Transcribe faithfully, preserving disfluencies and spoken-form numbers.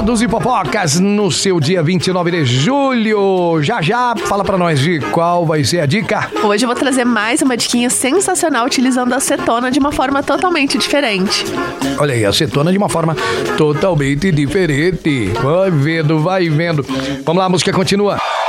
Babados e fofocas no seu dia vinte e nove de julho. Já já, fala pra nós de qual vai ser a dica. Hoje eu vou trazer mais uma diquinha sensacional utilizando a acetona de uma forma totalmente diferente. Olha aí, acetona de uma forma totalmente diferente. Vai vendo, vai vendo. Vamos lá, a música continua.